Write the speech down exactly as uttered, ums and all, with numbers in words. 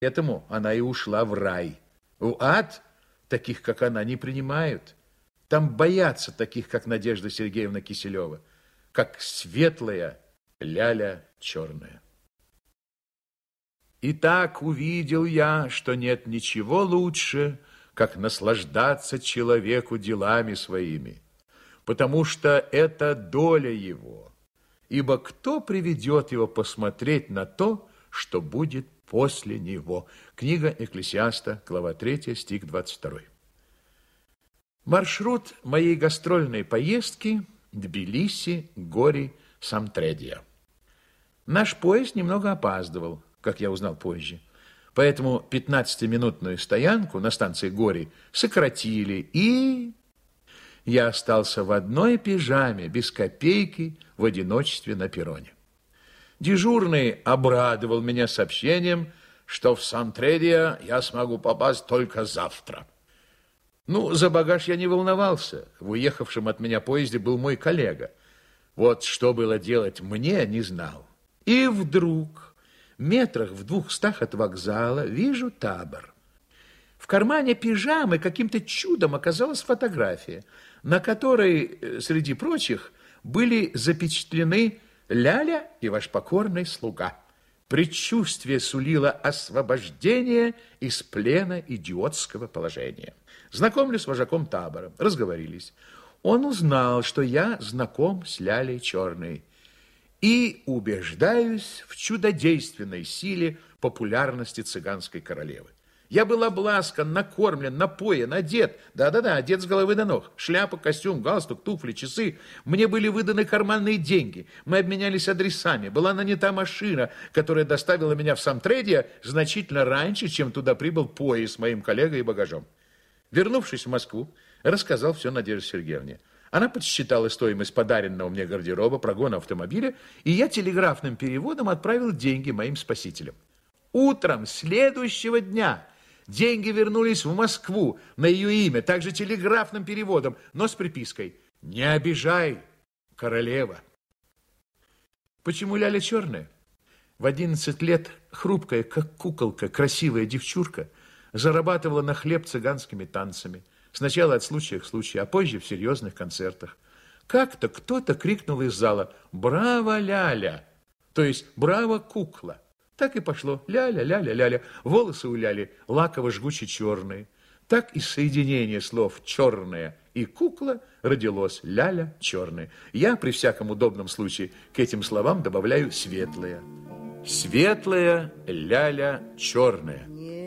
Поэтому она и ушла в рай. В ад таких, как она, не принимают. Там боятся таких, как Надежда Сергеевна Киселева, как светлая ляля черная. И так увидел я, что нет ничего лучше, как наслаждаться человеку делами своими, потому что это доля его. Ибо кто приведет его посмотреть на то, что будет после него? Книга Экклесиаста, глава третья, стих двадцать второй. Маршрут моей гастрольной поездки – Тбилиси, Гори, Самтредия. Наш поезд немного опаздывал, как я узнал позже. Поэтому пятнадцатиминутную стоянку на станции Гори сократили, и я остался в одной пижаме, без копейки, в одиночестве на перроне. Дежурный обрадовал меня сообщением, что в Самтредия я смогу попасть только завтра. Ну, за багаж я не волновался. В уехавшем от меня поезде был мой коллега. Вот что было делать мне, не знал. И вдруг, метрах в двухстах от вокзала, вижу табор. В кармане пижамы каким-то чудом оказалась фотография, на которой, среди прочих, были запечатлены Ляля и ваш покорный слуга. Предчувствие сулило освобождение из плена идиотского положения. Знакомлю с вожаком табора, разговорились. Он узнал, что я знаком с Лялей Черной. И убеждаюсь в чудодейственной силе популярности цыганской королевы. Я был обласкан, накормлен, напоен, одет. Да-да-да, одет с головы до ног. Шляпа, костюм, галстук, туфли, часы. Мне были выданы карманные деньги. Мы обменялись адресами. Была нанята машина, которая доставила меня в Самтредия значительно раньше, чем туда прибыл поезд с моим коллегой и багажом. Вернувшись в Москву, рассказал все Надежде Сергеевне. Она подсчитала стоимость подаренного мне гардероба, прогона автомобиля, и я телеграфным переводом отправил деньги моим спасителям. Утром следующего дня деньги вернулись в Москву на ее имя, также телеграфным переводом, но с припиской «Не обижай, королева». Почему Ляля Черная? В одиннадцать лет хрупкая, как куколка, красивая девчурка зарабатывала на хлеб цыганскими танцами. Сначала от случая к случаю, а позже в серьезных концертах. Как-то кто-то крикнул из зала «Браво, Ляля!», то есть «Браво, кукла!». Так и пошло. Ляля, ляля, ляля. Волосы у Ляли лаково-жгуче черные. Так из соединения слов «черная» и «кукла» родилось «Ляля черная». Я при всяком удобном случае к этим словам добавляю «светлая». Светлая Ляля Черная.